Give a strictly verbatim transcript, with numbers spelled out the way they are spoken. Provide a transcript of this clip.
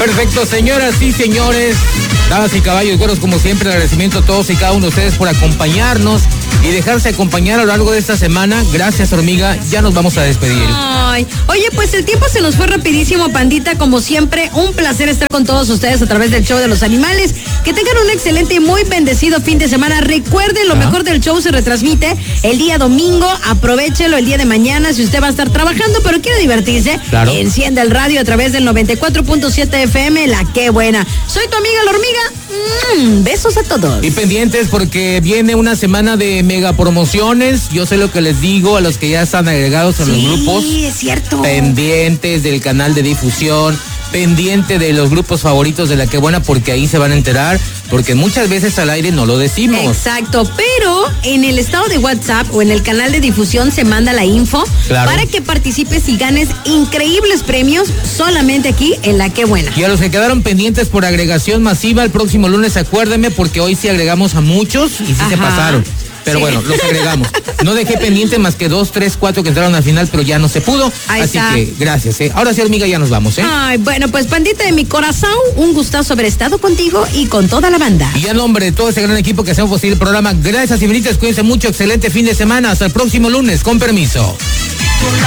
Perfecto, señoras y señores, damas y caballos, güeros, como siempre, el agradecimiento a todos y cada uno de ustedes por acompañarnos y dejarse acompañar a lo largo de esta semana. Gracias, hormiga, ya nos vamos a despedir. Ay, oye, pues el tiempo se nos fue rapidísimo, pandita, como siempre, un placer estar con todos ustedes a través del show de los animales. Que tengan un excelente y muy bendecido fin de semana. Recuerden, lo ¿Ah? mejor del show se retransmite el día domingo, aprovechelo el día de mañana si usted va a estar trabajando, pero quiere divertirse, claro. Enciende el radio a través del noventa y cuatro punto siete F M, La Qué Buena. Soy tu amiga la hormiga, mm, besos a todos. Y pendientes porque viene una semana de mega promociones, yo sé lo que les digo a los que ya están agregados en sí, los grupos. Sí, es cierto. Pendientes del canal de difusión, pendiente de los grupos favoritos de La Qué Buena, porque ahí se van a enterar, porque muchas veces al aire no lo decimos. Exacto, pero en el estado de WhatsApp o en el canal de difusión se manda la info, claro, para que participes y ganes increíbles premios solamente aquí en La Qué Buena. Y a los que quedaron pendientes por agregación masiva, el próximo lunes acuérdenme, porque hoy sí agregamos a muchos y sí Ajá. se pasaron. Pero sí, bueno, los agregamos. No dejé pendiente más que dos, tres, cuatro que entraron al final, pero ya no se pudo. Ahí así está. Que gracias, ¿eh? Ahora sí, hormiga, ya nos vamos, ¿eh? Ay, bueno, pues pandita de mi corazón, un gustazo haber estado contigo y con toda la banda. Y a nombre de todo ese gran equipo que hacemos posible el programa, gracias infinitas, cuídense mucho, excelente fin de semana. Hasta el próximo lunes, con permiso.